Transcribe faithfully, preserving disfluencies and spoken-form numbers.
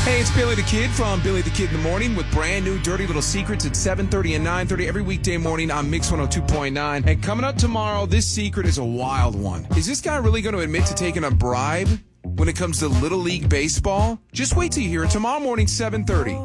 Hey, it's Billy the Kid from Billy the Kid in the Morning with brand new Dirty Little Secrets at seven thirty and nine thirty every weekday morning on Mix one oh two point nine. And coming up tomorrow, this secret is a wild one. Is this guy really going to admit to taking a bribe when it comes to Little League Baseball? Just wait till you hear it tomorrow morning, seven thirty.